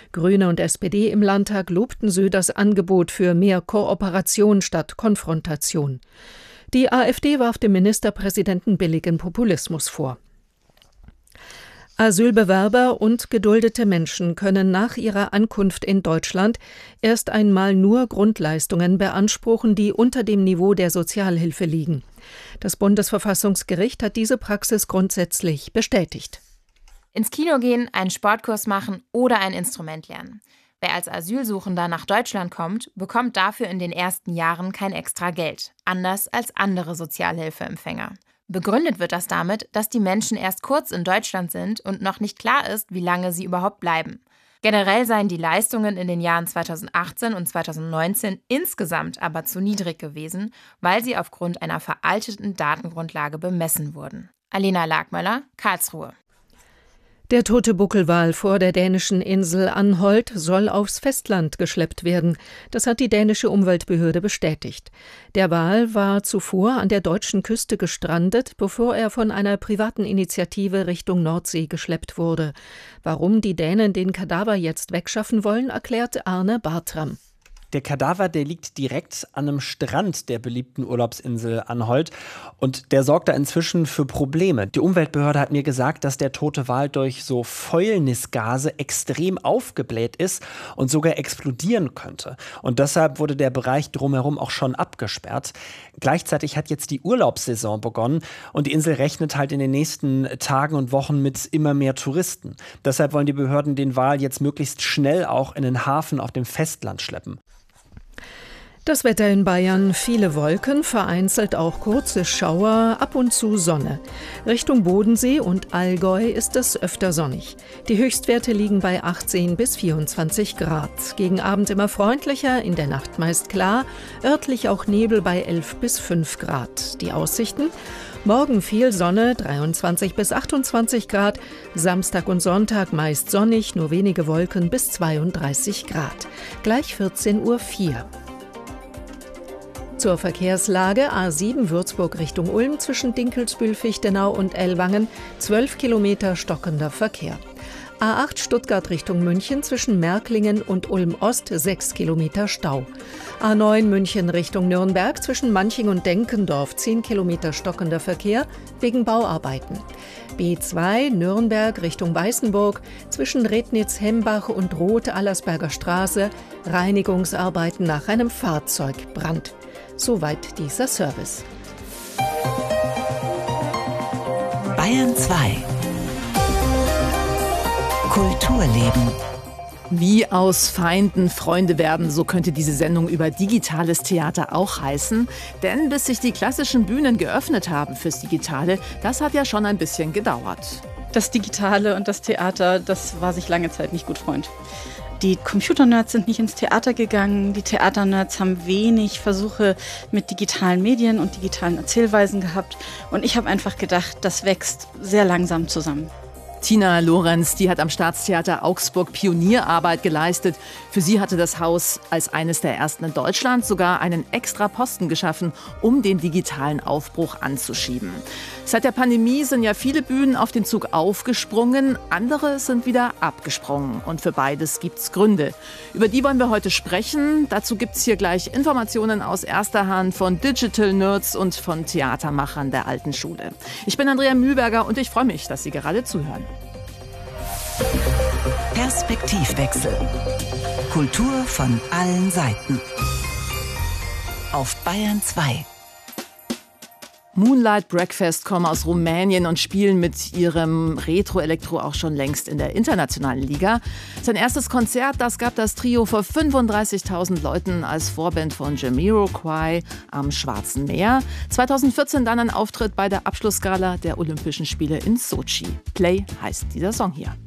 Grüne und SPD im Landtag lobten Söders Angebot für mehr Kooperation statt Konfrontation. Die AfD warf dem Ministerpräsidenten billigen Populismus vor. Asylbewerber und geduldete Menschen können nach ihrer Ankunft in Deutschland erst einmal nur Grundleistungen beanspruchen, die unter dem Niveau der Sozialhilfe liegen. Das Bundesverfassungsgericht hat diese Praxis grundsätzlich bestätigt. Ins Kino gehen, einen Sportkurs machen oder ein Instrument lernen. Wer als Asylsuchender nach Deutschland kommt, bekommt dafür in den ersten Jahren kein extra Geld, anders als andere Sozialhilfeempfänger. Begründet wird das damit, dass die Menschen erst kurz in Deutschland sind und noch nicht klar ist, wie lange sie überhaupt bleiben. Generell seien die Leistungen in den Jahren 2018 und 2019 insgesamt aber zu niedrig gewesen, weil sie aufgrund einer veralteten Datengrundlage bemessen wurden. Alena Lagmöller, Karlsruhe. Der tote Buckelwal vor der dänischen Insel Anholt soll aufs Festland geschleppt werden. Das hat die dänische Umweltbehörde bestätigt. Der Wal war zuvor an der deutschen Küste gestrandet, bevor er von einer privaten Initiative Richtung Nordsee geschleppt wurde. Warum die Dänen den Kadaver jetzt wegschaffen wollen, erklärt Arne Bartram. Der Kadaver, der liegt direkt an einem Strand der beliebten Urlaubsinsel Anholt und der sorgt da inzwischen für Probleme. Die Umweltbehörde hat mir gesagt, dass der tote Wal durch so Fäulnisgase extrem aufgebläht ist und sogar explodieren könnte. Und deshalb wurde der Bereich drumherum auch schon abgesperrt. Gleichzeitig hat jetzt die Urlaubssaison begonnen und die Insel rechnet halt in den nächsten Tagen und Wochen mit immer mehr Touristen. Deshalb wollen die Behörden den Wal jetzt möglichst schnell auch in den Hafen auf dem Festland schleppen. Das Wetter in Bayern, viele Wolken, vereinzelt auch kurze Schauer, ab und zu Sonne. Richtung Bodensee und Allgäu ist es öfter sonnig. Die Höchstwerte liegen bei 18 bis 24 Grad. Gegen Abend immer freundlicher, in der Nacht meist klar, örtlich auch Nebel bei 11 bis 5 Grad. Die Aussichten? Morgen viel Sonne, 23 bis 28 Grad. Samstag und Sonntag meist sonnig, nur wenige Wolken bis 32 Grad. Gleich 14:04 Uhr. Zur Verkehrslage: A7 Würzburg Richtung Ulm zwischen Dinkelsbühl, Fichtenau und Ellwangen, 12 Kilometer stockender Verkehr. A8 Stuttgart Richtung München zwischen Märklingen und Ulm-Ost, 6 Kilometer Stau. A9 München Richtung Nürnberg zwischen Manching und Denkendorf, 10 Kilometer stockender Verkehr wegen Bauarbeiten. B2 Nürnberg Richtung Weißenburg zwischen Rednitz-Hembach und Roth-Allersberger Straße, Reinigungsarbeiten nach einem Fahrzeugbrand. Soweit dieser Service. Bayern 2 Kulturleben. Wie aus Feinden Freunde werden, so könnte diese Sendung über digitales Theater auch heißen. Denn bis sich die klassischen Bühnen geöffnet haben fürs Digitale, das hat ja schon ein bisschen gedauert. Das Digitale und das Theater, das war sich lange Zeit nicht gut Freund. Die Computernerds sind nicht ins Theater gegangen. Die Theaternerds haben wenig Versuche mit digitalen Medien und digitalen Erzählweisen gehabt. Und ich habe einfach gedacht, das wächst sehr langsam zusammen. Tina Lorenz, die hat am Staatstheater Augsburg Pionierarbeit geleistet. Für sie hatte das Haus als eines der ersten in Deutschland sogar einen extra Posten geschaffen, um den digitalen Aufbruch anzuschieben. Seit der Pandemie sind ja viele Bühnen auf den Zug aufgesprungen, andere sind wieder abgesprungen. Und für beides gibt's Gründe. Über die wollen wir heute sprechen. Dazu gibt's hier gleich Informationen aus erster Hand von Digital Nerds und von Theatermachern der alten Schule. Ich bin Andrea Mühlberger und ich freue mich, dass Sie gerade zuhören. Perspektivwechsel. Kultur von allen Seiten. Auf Bayern 2. Moonlight Breakfast kommen aus Rumänien und spielen mit ihrem Retro-Elektro auch schon längst in der internationalen Liga. Sein erstes Konzert, das gab das Trio vor 35.000 Leuten als Vorband von Jamiroquai am Schwarzen Meer. 2014 dann ein Auftritt bei der Abschlussgala der Olympischen Spiele in Sochi. Play heißt dieser Song hier.